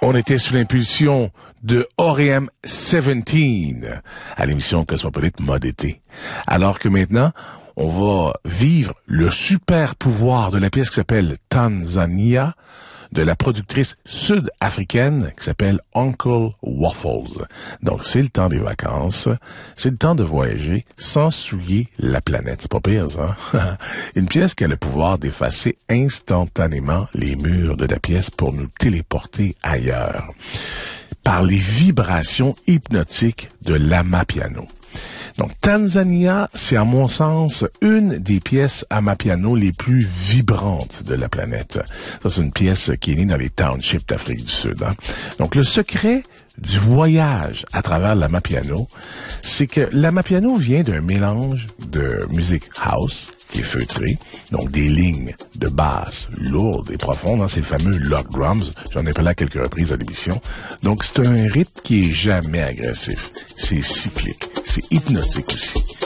On était sous l'impulsion de R.E.M. 17 à l'émission Cosmopolite Mode été. Alors que maintenant, on va vivre le super pouvoir de la pièce qui s'appelle Tanzania, de la productrice sud-africaine qui s'appelle Uncle Waffles. Donc, c'est le temps des vacances, c'est le temps de voyager sans souiller la planète. C'est pas pire, ça. Une pièce qui a le pouvoir d'effacer instantanément les murs de la pièce pour nous téléporter ailleurs par les vibrations hypnotiques de l'amapiano. Donc, Tanzania, c'est à mon sens une des pièces amapiano les plus vibrantes de la planète. Ça, c'est une pièce qui est née dans les townships d'Afrique du Sud. Hein. Donc, le secret du voyage à travers l'amapiano, c'est que l'amapiano vient d'un mélange de musique house, qui est feutrée, donc des lignes de basse lourdes et profondes, hein, c'est le fameux lock drums, j'en ai parlé à quelques reprises à l'émission. Donc c'est un rythme qui est jamais agressif, c'est cyclique, c'est hypnotique aussi.